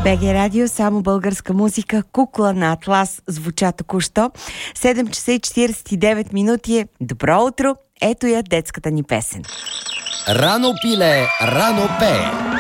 БГ Радио, само българска музика. Кукла на Атлас звуча току-що. 7 часа и 49 минути е. Добро утро! Ето я детската ни песен. Рано пиле, рано пее.